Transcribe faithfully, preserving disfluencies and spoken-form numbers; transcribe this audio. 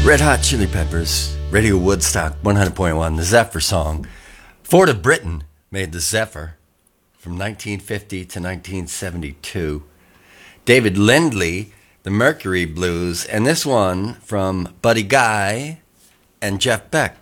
Red Hot Chili Peppers, Radio Woodstock one hundred point one, the Zephyr song. Ford of Britain made the Zephyr from nineteen fifty to nineteen seventy-two. David Lindley, the Mercury Blues, and this one from Buddy Guy and Jeff Beck.